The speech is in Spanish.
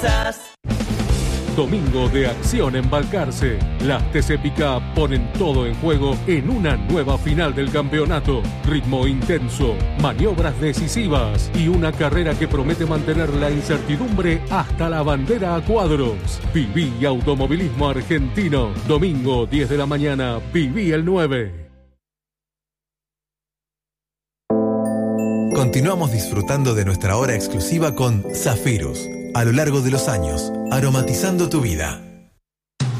Domingo de acción en Balcarce. Las TC Pickup ponen todo en juego en una nueva final del campeonato. Ritmo intenso, maniobras decisivas y una carrera que promete mantener la incertidumbre hasta la bandera a cuadros. Viví Automovilismo Argentino. Domingo 10 de la mañana, Viví el 9. Continuamos disfrutando de nuestra hora exclusiva con Zafirus. A lo largo de los años, aromatizando tu vida.